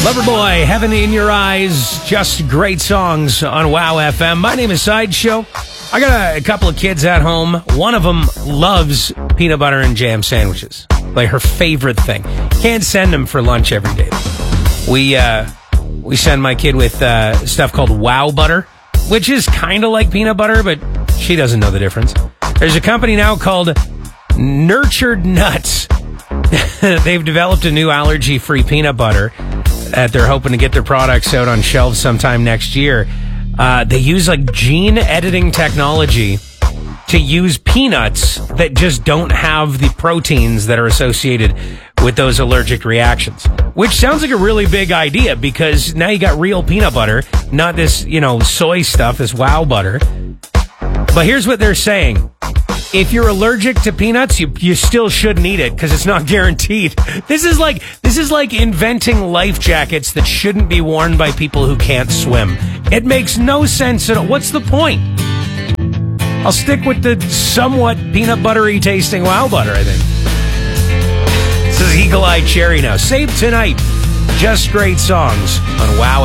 Loverboy, Heaven in Your Eyes, just great songs on WOW FM. My name is Sideshow. I got a couple of kids at home. One of them loves peanut butter and jam sandwiches, like her favorite thing. Can't send them for lunch every day. We send my kid with stuff called WOW butter, which is kind of like peanut butter, but she doesn't know the difference. There's a company now called Nurtured Nuts. They've developed a new allergy-free peanut butter that they're hoping to get their products out on shelves sometime next year. They use like gene editing technology to use peanuts that just don't have the proteins that are associated with those allergic reactions, which sounds like a really big idea because now you got real peanut butter, not this, soy stuff, this WOW butter. But here's what they're saying. If you're allergic to peanuts, you still shouldn't eat it because it's not guaranteed. This is like inventing life jackets that shouldn't be worn by people who can't swim. It makes no sense at all. What's the point? I'll stick with the somewhat peanut buttery tasting WOW butter, I think. This is Eagle Eye Cherry now. Save Tonight. Just great songs on WOW.